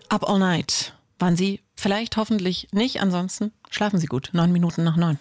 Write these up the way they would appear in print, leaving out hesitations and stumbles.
Up All Night. Waren Sie vielleicht, hoffentlich nicht. Ansonsten schlafen Sie gut. 9 Minuten nach 9.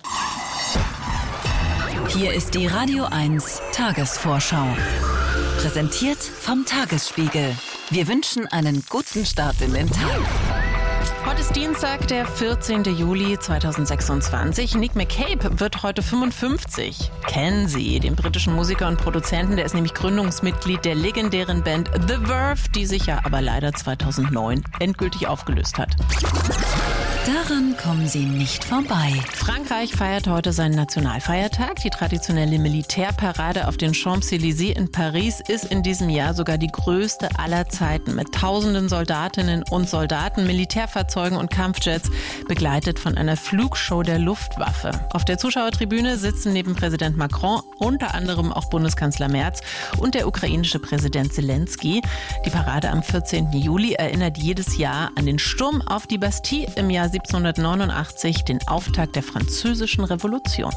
Hier ist die Radio 1 Tagesvorschau. Präsentiert vom Tagesspiegel. Wir wünschen einen guten Start in den Tag. Heute ist Dienstag, der 14. Juli 2026. Nick McCabe wird heute 55. Kennen Sie den britischen Musiker und Produzenten? Der ist nämlich Gründungsmitglied der legendären Band The Verve, die sich ja aber leider 2009 endgültig aufgelöst hat. Daran kommen Sie nicht vorbei. Frankreich feiert heute seinen Nationalfeiertag. Die traditionelle Militärparade auf den Champs-Élysées in Paris ist in diesem Jahr sogar die größte aller Zeiten. Mit tausenden Soldatinnen und Soldaten, Militärfahrzeugen und Kampfjets, begleitet von einer Flugshow der Luftwaffe. Auf der Zuschauertribüne sitzen neben Präsident Macron unter anderem auch Bundeskanzler Merz und der ukrainische Präsident Zelensky. Die Parade am 14. Juli erinnert jedes Jahr an den Sturm auf die Bastille im Jahr 1789, den Auftakt der Französischen Revolution.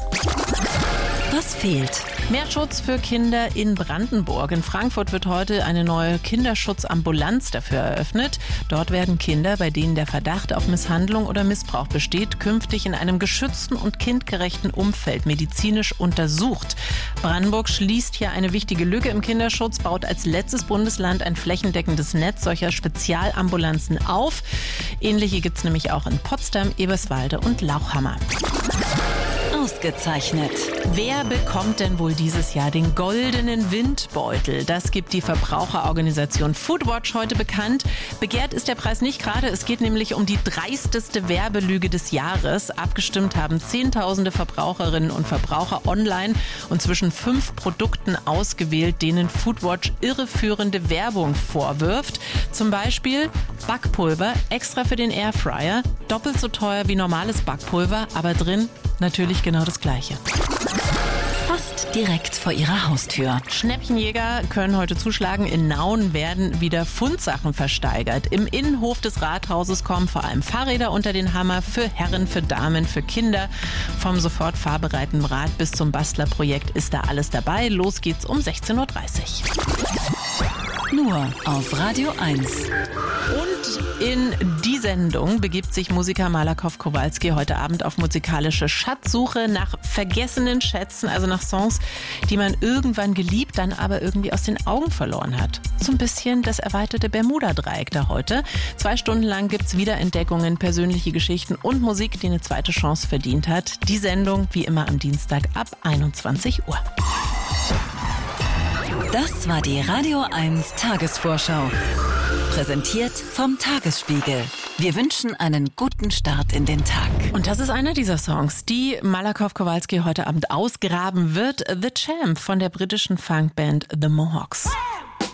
Was fehlt? Mehr Schutz für Kinder in Brandenburg. In Frankfurt wird heute eine neue Kinderschutzambulanz dafür eröffnet. Dort werden Kinder, bei denen der Verdacht auf Misshandlung oder Missbrauch besteht, künftig in einem geschützten und kindgerechten Umfeld medizinisch untersucht. Brandenburg schließt hier eine wichtige Lücke im Kinderschutz, baut als letztes Bundesland ein flächendeckendes Netz solcher Spezialambulanzen auf. Ähnliche gibt es nämlich auch in Potsdam, Eberswalde und Lauchhammer. Ausgezeichnet. Wer bekommt denn wohl dieses Jahr den goldenen Windbeutel? Das gibt die Verbraucherorganisation Foodwatch heute bekannt. Begehrt ist der Preis nicht gerade. Es geht nämlich um die dreisteste Werbelüge des Jahres. Abgestimmt haben Zehntausende Verbraucherinnen und Verbraucher online und zwischen 5 Produkten ausgewählt, denen Foodwatch irreführende Werbung vorwirft. Zum Beispiel Backpulver extra für den Airfryer, doppelt so teuer wie normales Backpulver, aber drin natürlich genau das Gleiche. Fast direkt vor Ihrer Haustür. Schnäppchenjäger können heute zuschlagen. In Nauen werden wieder Fundsachen versteigert. Im Innenhof des Rathauses kommen vor allem Fahrräder unter den Hammer für Herren, für Damen, für Kinder. Vom sofort fahrbereiten Rad bis zum Bastlerprojekt ist da alles dabei. Los geht's um 16.30 Uhr. Nur auf Radio 1. Und in die Sendung begibt sich Musiker Malakow Kowalski heute Abend auf musikalische Schatzsuche nach vergessenen Schätzen, also nach Songs, die man irgendwann geliebt, dann aber irgendwie aus den Augen verloren hat. So ein bisschen das erweiterte Bermuda-Dreieck da heute. 2 Stunden lang gibt's Wiederentdeckungen, persönliche Geschichten und Musik, die eine zweite Chance verdient hat. Die Sendung wie immer am Dienstag ab 21 Uhr. Das war die Radio 1 Tagesvorschau. Präsentiert vom Tagesspiegel. Wir wünschen einen guten Start in den Tag. Und das ist einer dieser Songs, die Malakow Kowalski heute Abend ausgraben wird. The Champ von der britischen Funkband The Mohawks.